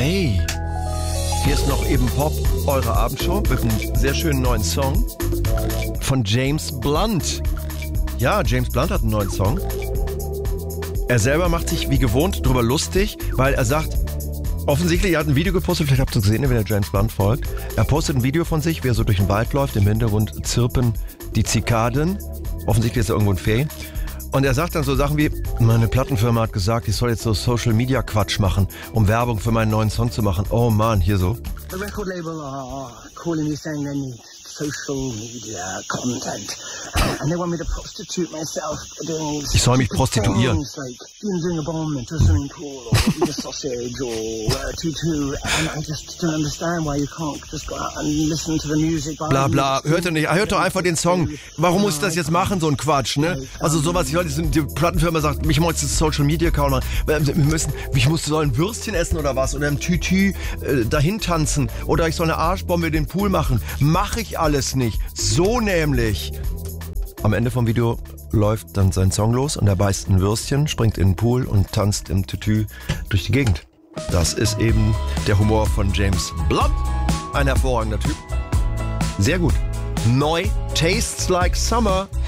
Hey, hier ist noch eben Pop, eure Abendshow mit einem sehr schönen neuen Song von James Blunt. Ja, James Blunt hat einen neuen Song. Er selber macht sich wie gewohnt drüber lustig, weil er sagt, offensichtlich, er hat ein Video gepostet, vielleicht habt ihr es gesehen, wenn ihr James Blunt folgt. Er postet ein Video von sich, wie er so durch den Wald läuft, im Hintergrund zirpen die Zikaden. Offensichtlich ist er irgendwo in Ferien. Und er sagt dann so Sachen wie, meine Plattenfirma hat gesagt, ich soll jetzt so Social-Media-Quatsch machen, um Werbung für meinen neuen Song zu machen. Oh Mann, hier so. The record label are calling me saying they need social media content and they want me to prostitute myself doing ich soll mich prostituieren. like doing a bomb into a swimming pool or eat a sausage or wear a tutu and I just don't understand why you can't just go out and listen to the music. Bla bla, hört ihr nicht, hört doch einfach den Song. Warum muss ich das jetzt machen, so ein Quatsch, ne? Also sowas, die Plattenfirma sagt, ich muss jetzt Social Media Account machen, soll ein Würstchen essen oder was oder im Tütü dahin tanzen oder ich soll eine Arschbombe in den Pool machen. Mach ich alles nicht. So nämlich. Am Ende vom Video läuft dann sein Song los und er beißt ein Würstchen, springt in den Pool und tanzt im Tütü durch die Gegend. Das ist eben der Humor von James Blunt. Ein hervorragender Typ. Sehr gut. Neu, Tastes Like Summer.